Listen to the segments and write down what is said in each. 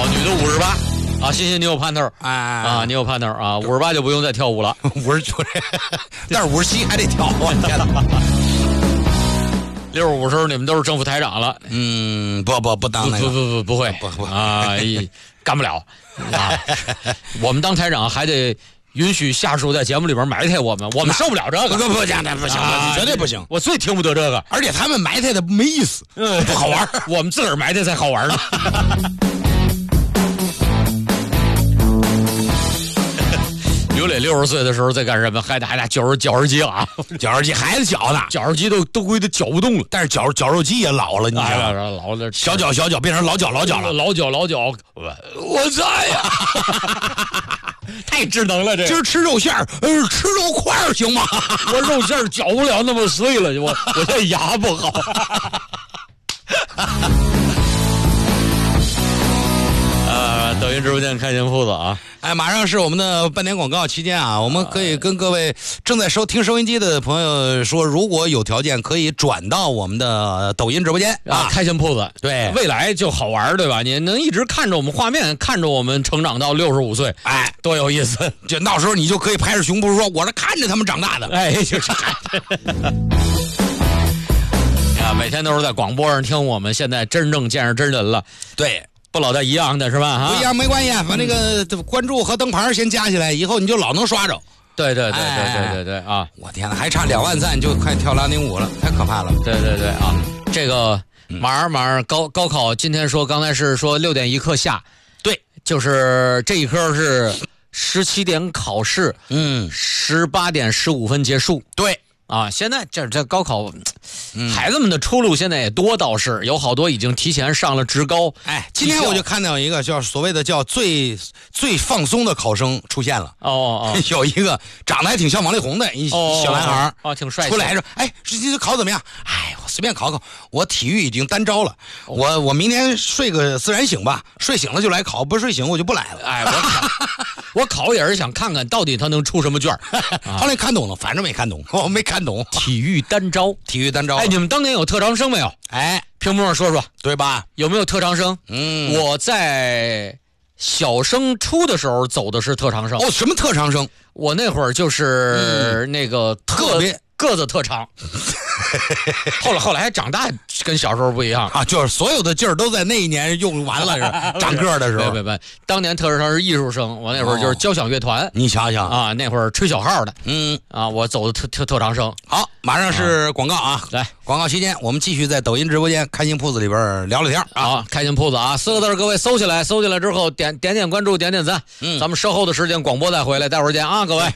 女的58啊，欣欣你有盼头啊，你有盼头啊，58就不用再跳舞了 ，50，但是57还得跳，我天哪 ！65时候你们都是政府台长了， 不当那个， 不会啊，干不了啊！我们当台长还得允许下属在节目里边埋汰我们受不了这个， 不行，绝对不行！ 我最听不得这个， 而且他们埋汰的没意思，不好玩， 我们自个儿埋汰才好玩呢。刘磊60岁的时候在干什么？还得绞肉机啊， 绞肉机还得绞呢， 绞肉机都归他绞不动了。 但是绞肉机也老了，你知道吗？ 老了， 小绞变成老绞了， 老绞，我在呀，太智能了这。 今儿吃肉馅儿，吃肉块儿行吗？ 我肉馅儿绞不了那么碎了，我这牙不好。抖音直播间开心铺子啊！ 马上是我们的半年广告期间啊，我们可以跟各位正在听收音机的朋友说，如果有条件可以转到我们的抖音直播间啊， 开心铺子。 对， 未来就好玩，对吧？你能一直看着我们画面，看着我们成长到65岁，多有意思！ 就到时候你就可以拍着胸脯说，我是看着他们长大的， 就是。呀，每天都是在广播上听我们，现在真正见着真人了。 对。 不老在一样的是吧？ 不一样没关系，把那个关注和灯牌先加起来，以后你就老能刷着。 对啊！ 我天哪，还差2万赞就快跳拉丁舞了，太可怕了。 对啊！这个马上高考，今天刚才是说6点一刻下， 对， 就是这一科是17点考试，18点15分结束， 对。 啊，现在这高考，孩子们的出路现在也多，倒是有好多已经提前上了职高。 今天我就看到一个叫所谓的叫最放松的考生出现了。有一个长得还挺像王力宏的一小男孩挺帅气。 出来说，这考怎么样？我随便考考，我体育已经单招了，我明天睡个自然醒吧，睡醒了就来考，不睡醒我就不来了。 我考也是想看看到底他能出什么卷。 后来看懂了，反正没看懂，我没看懂。 体育单招。你们当年有特长生没有？屏幕上说说， 对吧？ 有没有特长生？我在小升初的时候走的是特长生。 什么特长生？ 我那会儿就是那个特别个子特长。后来还长大，跟小时候不一样啊，就是所有的劲儿都在那一年用完了，是长个的时候。 别，当年特长是艺术生，我那会儿就是交响乐团。 你想想啊，那会儿吹小号的，我走的特长生。 好，马上是广告啊， 来， 广告期间我们继续在抖音直播间开心铺子里边聊聊天啊，开心铺子啊，4个字，各位搜起来之后点关注，点赞，咱们稍后的时间广播再回来，待会儿见啊，各位。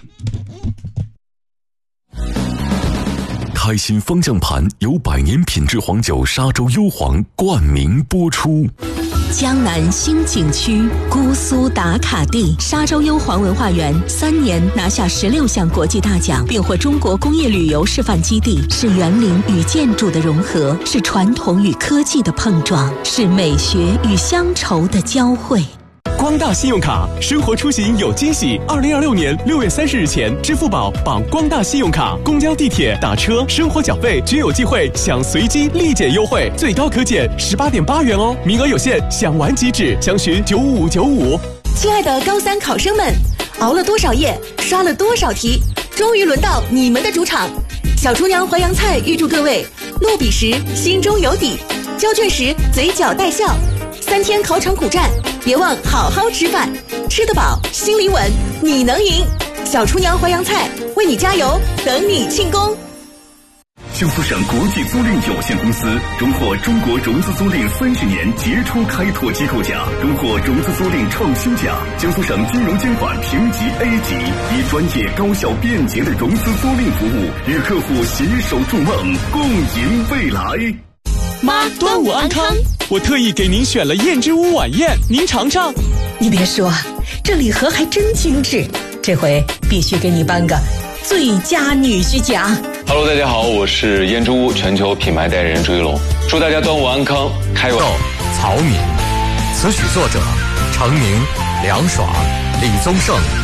开心方向盘由100年品质黄酒沙洲幽黄冠名播出。 江南新景区姑苏打卡地沙洲幽黄文化园3年拿下16项国际大奖，并获中国工业旅游示范基地，是园林与建筑的融合，是传统与科技的碰撞，是美学与乡愁的交汇。 光大信用卡，生活出行有惊喜。2026年6月30日前，支付宝绑光大信用卡，公交、地铁、打车、生活缴费均有机会享随机立减优惠，最高可减18.8元哦，名额有限，享完即止，详询95595。 亲爱的高3考生们，熬了多少夜，刷了多少题，终于轮到你们的主场。小厨娘淮扬菜预祝各位落笔时心中有底，交卷时嘴角带笑。3天考场苦战，别忘好好吃饭，吃得饱，心里稳，你能赢。小厨娘淮扬菜为你加油，等你庆功。 江苏省国际租赁有限公司荣获中国融资租赁30年杰出开拓机构奖，荣获融资租赁创新奖。江苏省金融监管评级 A 级，以专业、高效、便捷的融资租赁服务，与客户携手筑梦，共赢未来。 妈，端午安康！我特意给您选了燕之屋晚宴，您尝尝。 你别说，这礼盒还真精致，这回必须给你颁个最佳女婿奖。 Hello， 大家好，我是燕之屋全球品牌代言人朱一龙，祝大家端午安康，开胃。 曹敏，词曲作者程明、梁爽、李宗盛。